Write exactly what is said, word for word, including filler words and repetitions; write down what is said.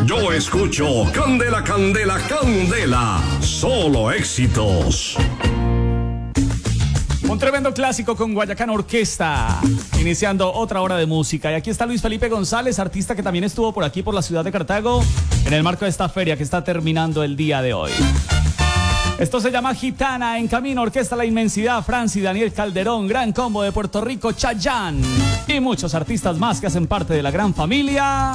Yo escucho Candela, Candela, Candela. Solo éxitos. Un tremendo clásico con Guayacán Orquesta, iniciando otra hora de música. Y aquí está Luis Felipe González, artista que también estuvo por aquí, por la ciudad de Cartago, en el marco de esta feria que está terminando el día de hoy. Esto se llama Gitana, en camino, Orquesta La Inmensidad, Franci, Daniel Calderón, Gran Combo de Puerto Rico, Chayanne y muchos artistas más que hacen parte de la gran familia